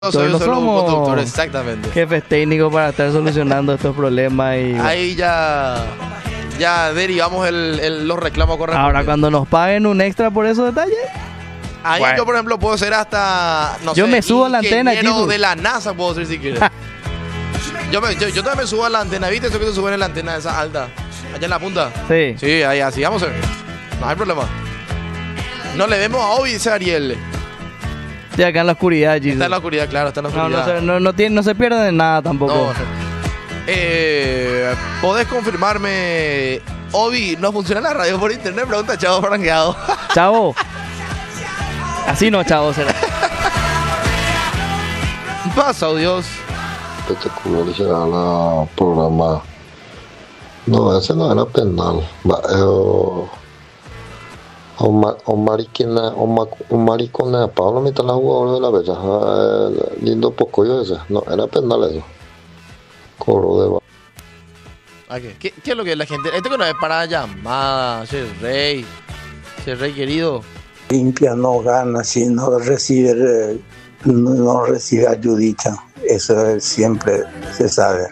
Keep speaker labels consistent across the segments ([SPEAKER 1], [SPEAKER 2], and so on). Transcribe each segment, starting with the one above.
[SPEAKER 1] Soy
[SPEAKER 2] no
[SPEAKER 1] solo un
[SPEAKER 2] somos
[SPEAKER 1] conductor, exactamente.
[SPEAKER 2] jefes técnicos para estar solucionando estos problemas y
[SPEAKER 1] Ahí ya derivamos los reclamos correspondientes.
[SPEAKER 2] ahora cuando nos paguen un extra por esos detalles,
[SPEAKER 1] Ahí
[SPEAKER 2] bueno.
[SPEAKER 1] yo, por ejemplo, puedo ser hasta, no
[SPEAKER 2] Yo
[SPEAKER 1] sé,
[SPEAKER 2] me subo a la antena,
[SPEAKER 1] ingeniero
[SPEAKER 2] Jesús.
[SPEAKER 1] de la NASA puedo ser si quieres. yo también me subo a la antena, ¿viste? Eso que se suben en la antena esa alta, allá en la punta.
[SPEAKER 2] sí.
[SPEAKER 1] Sí, ahí así, vamos a ver. No hay problema. No le vemos a Obi, dice Ariel.
[SPEAKER 2] Estoy acá en la oscuridad, Jesus.
[SPEAKER 1] Está en la oscuridad, claro, está en la
[SPEAKER 2] No,
[SPEAKER 1] oscuridad.
[SPEAKER 2] no se pierde de nada tampoco.
[SPEAKER 1] No. ¿Podés confirmarme, Obi, no funciona la radio por internet? Pregunta Chavo Franqueado.
[SPEAKER 2] Chavo. Así no, chavo, será.
[SPEAKER 1] Pasa, oh Dios.
[SPEAKER 3] Espectacular será la programa. No, ese no era penal. O maricona Pablo mitad la jugadora de la bella. Lindo poco yo ese. No, era penal eso. Coro de
[SPEAKER 1] ¿Qué es lo que la gente? Esto que no es para llamada, Rey querido.
[SPEAKER 4] Limpia no gana si no recibe ayudita. Eso siempre se sabe.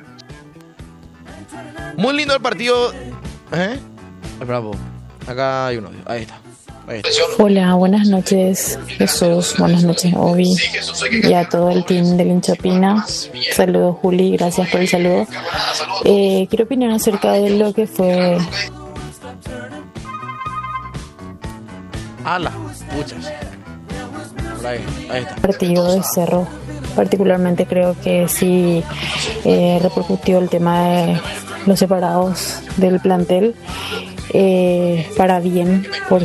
[SPEAKER 1] Muy lindo el partido. Bravo. Acá hay uno. Ahí está.
[SPEAKER 5] Hola, buenas noches Jesús, buenas noches Obi y a todo el team del Hinchapina. Saludos Juli, gracias por el saludo. Quiero opinar acerca de lo que fue
[SPEAKER 1] Ala, puchas. Por ahí está.
[SPEAKER 5] el partido de Cerro. Particularmente creo que sí repercutió el tema de los separados del plantel para bien por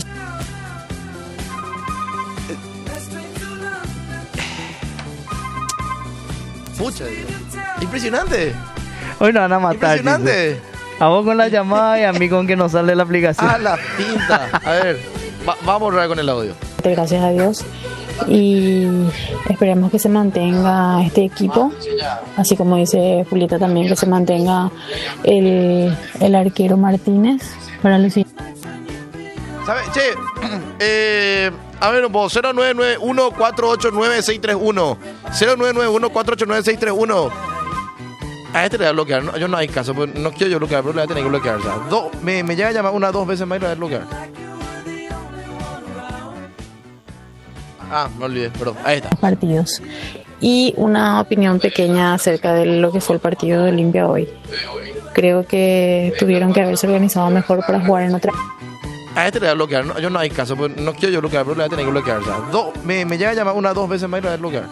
[SPEAKER 1] Pucha, Dios. Impresionante.
[SPEAKER 2] Hoy nos van a matar, Jesus.
[SPEAKER 1] Impresionante.
[SPEAKER 2] A vos con la llamada y a mí con que nos sale la aplicación.
[SPEAKER 1] A la pinta. A ver, vamos a borrar con el audio.
[SPEAKER 5] gracias a Dios, y esperemos que se mantenga este equipo, así como dice Julieta también, que se mantenga el arquero Martínez para los siguientes.
[SPEAKER 1] ¿Sabe? Che, a ver, 0991-489-631. 0991-489-631. A este le voy a bloquear. No, yo no hay caso, pues no quiero yo bloquear, pero le voy a tener que bloquear. O sea, me llega a llamar 1 o 2 veces más y le voy a bloquear. Me olvidé, perdón. Ahí está.
[SPEAKER 5] Partidos. Y una opinión pequeña acerca de lo que fue el partido de Olimpia hoy. Creo que tuvieron que haberse organizado mejor para jugar en otra.
[SPEAKER 1] A este le voy a bloquear. No, yo no hay caso, pues no quiero yo bloquear, pero le voy a tener que bloquear. O sea, me llega a llamar 1 o 2 veces más y le voy a bloquear.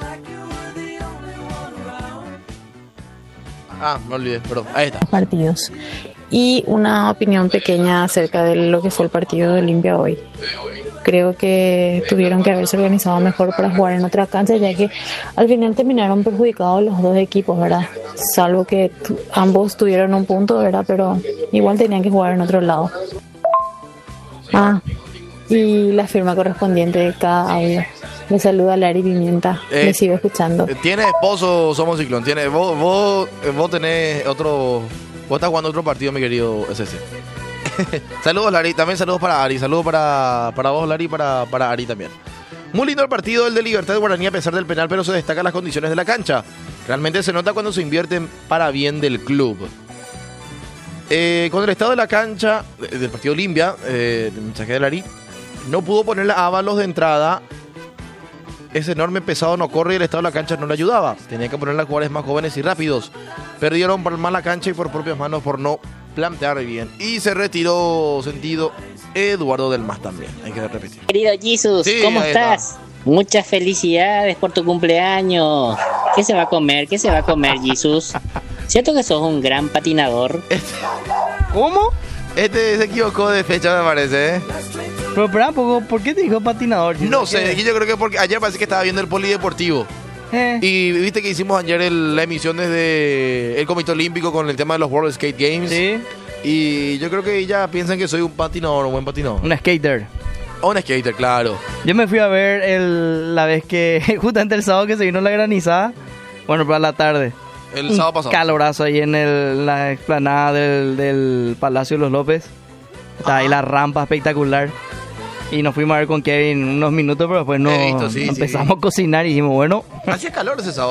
[SPEAKER 1] Me olvidé, perdón. Ahí está.
[SPEAKER 5] Partidos. Y una opinión pequeña acerca de lo que fue el partido de Olimpia hoy. Creo que tuvieron que haberse organizado mejor para jugar en otra cancha, ya que al final terminaron perjudicados los dos equipos, ¿verdad? Salvo que ambos tuvieron un punto, ¿verdad? Pero igual tenían que jugar en otro lado. Y la firma correspondiente de cada audio. Le saluda Lari Pimienta. Le sigo escuchando.
[SPEAKER 1] Tiene esposo, somos Ciclón. Vos tenés otro. Vos estás jugando otro partido, mi querido SC. Saludos, Lari. También saludos para Ari. Saludos para vos, Lari, y para Ari también. Muy lindo el partido, el de Libertad de Guaraní, a pesar del penal, pero se destacan las condiciones de la cancha. Realmente se nota cuando se invierte para bien del club. Con el estado de la cancha del partido Olimpia, el mensaje de Lari, no pudo ponerle a Ábalos de entrada. Ese enorme pesado no corre y el estado de la cancha no le ayudaba. Tenía que ponerle a jugadores más jóvenes y rápidos. Perdieron por mala cancha y por propias manos por no plantear bien. Y se retiró sentido Eduardo del Mas también. Hay que repetir.
[SPEAKER 6] Querido Jesus,
[SPEAKER 1] Sí,
[SPEAKER 6] ¿cómo
[SPEAKER 1] ahí
[SPEAKER 6] estás?
[SPEAKER 1] está.
[SPEAKER 6] Muchas felicidades por tu cumpleaños. ¿Qué se va a comer? ¿Qué se va a comer, Jesus? ¿Cierto que sos un gran patinador?
[SPEAKER 2] ¿Cómo?
[SPEAKER 1] Este se equivocó de fecha, me parece, ¿eh?
[SPEAKER 2] Pero espera un poco, ¿por qué te dijo patinador?
[SPEAKER 1] No sé, aquí yo creo que porque ayer parece que estaba viendo el polideportivo. Y viste que hicimos ayer la emisión desde el Comité Olímpico con el tema de los World Skate Games.
[SPEAKER 2] Sí.
[SPEAKER 1] Y yo creo que ella piensan que soy un patinador, un buen patinador.
[SPEAKER 2] Un skater.
[SPEAKER 1] O un skater, claro.
[SPEAKER 2] Yo me fui a ver la vez que, justamente el sábado que se vino la granizada, bueno, para la tarde.
[SPEAKER 1] El sábado pasado.
[SPEAKER 2] Calorazo ahí en la explanada del Palacio de los López. Está ahí la rampa espectacular. Y nos fuimos a ver con Kevin unos minutos, pero después
[SPEAKER 1] He visto, sí,
[SPEAKER 2] empezamos a cocinar y dijimos, bueno,
[SPEAKER 1] Hacía calor ese sábado.